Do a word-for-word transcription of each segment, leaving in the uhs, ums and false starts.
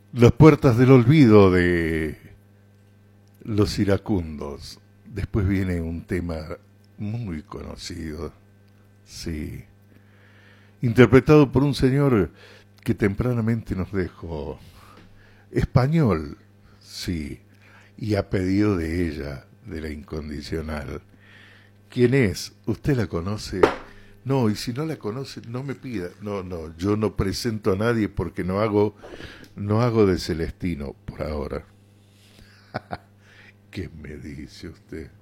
Las puertas del olvido de Los Iracundos. Después viene un tema muy conocido, sí, interpretado por un señor que tempranamente nos dejó, español, sí, y a pedido de ella, de la incondicional. ¿Quién es? ¿Usted la conoce? No, y si no la conoce, no me pida. No, no, yo no presento a nadie porque no hago, no hago de Celestino por ahora. ¿Qué me dice usted?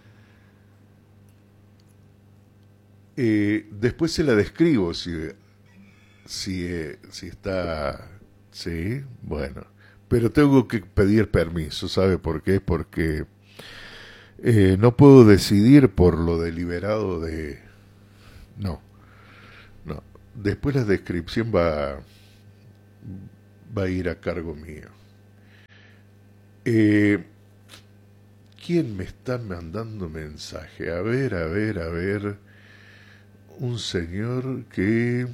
Eh, después se la describo si, si, eh, si está... Sí, bueno. Pero tengo que pedir permiso, ¿sabe por qué? Porque eh, no puedo decidir por lo deliberado de... No, no. Después la descripción va, va a ir a cargo mío. Eh, ¿Quién me está mandando mensaje? A ver, a ver, a ver. Un señor que...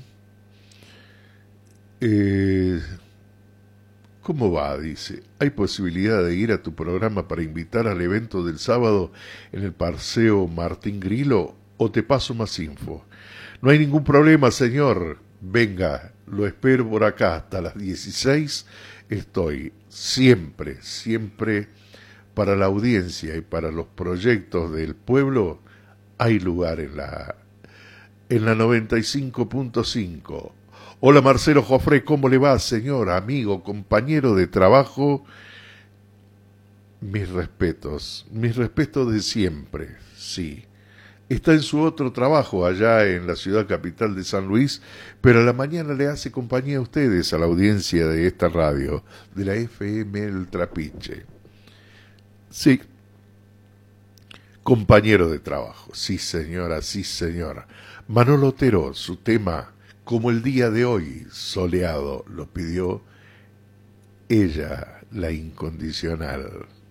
Eh, ¿Cómo va? Dice. ¿Hay posibilidad de ir a tu programa para invitar al evento del sábado en el Paseo Martín Grilo? ¿O te paso más info? No hay ningún problema, señor. Venga, lo espero por acá hasta las dieciséis. Estoy siempre, siempre para la audiencia y para los proyectos del pueblo. Hay lugar en la, en la noventa y cinco punto cinco. Hola Marcelo Jofré, ¿cómo le va, señor, amigo, compañero de trabajo? Mis respetos, mis respetos de siempre, sí. Está en su otro trabajo allá en la ciudad capital de San Luis, pero a la mañana le hace compañía a ustedes, a la audiencia de esta radio, de la F M El Trapiche. Sí, compañero de trabajo, sí señora, sí señora. Manolo Otero, su tema... Como el día de hoy, soleado, lo pidió ella, la incondicional.